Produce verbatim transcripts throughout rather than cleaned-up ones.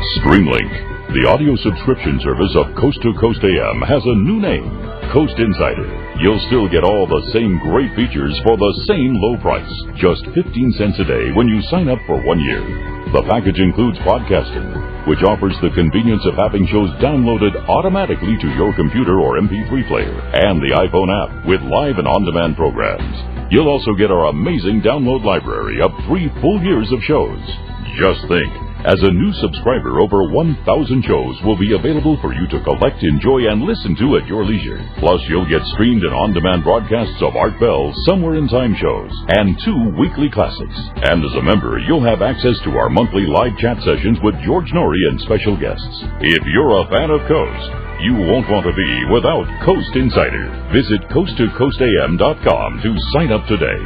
Streamlink, the audio subscription service of Coast to Coast A M, has a new name, Coast Insider. You'll still get all the same great features for the same low price, just fifteen cents a day when you sign up for one year. The package includes podcasting, which offers the convenience of having shows downloaded automatically to your computer or M P three player, and the iPhone app with live and on-demand programs. You'll also get our amazing download library of three full years of shows. Just think, as a new subscriber, over one thousand shows will be available for you to collect, enjoy, and listen to at your leisure. Plus, you'll get streamed and on-demand broadcasts of Art Bell's Somewhere in Time shows and two weekly classics. And as a member, you'll have access to our monthly live chat sessions with George Norrie and special guests. If you're a fan of Coast, you won't want to be without Coast Insider. Visit coast to coast a m dot com to sign up today.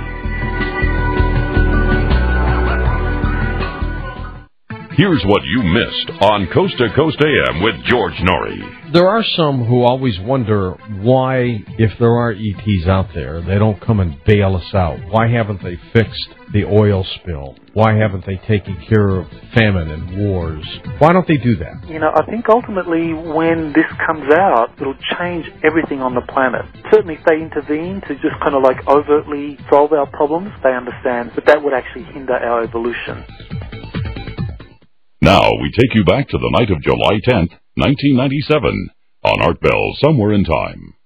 Here's what you missed on Coast to Coast A M with George Norrie. There are some who always wonder why, if there are E Ts out there, they don't come and bail us out. Why haven't they fixed the oil spill? Why haven't they taken care of famine and wars? Why don't they do that? You know, I think ultimately when this comes out, it'll change everything on the planet. Certainly if they intervene to just kind of like overtly solve our problems, they understand, but that would actually hinder our evolution. Now we take you back to the night of July tenth, nineteen ninety-seven, on Art Bell's Somewhere in Time.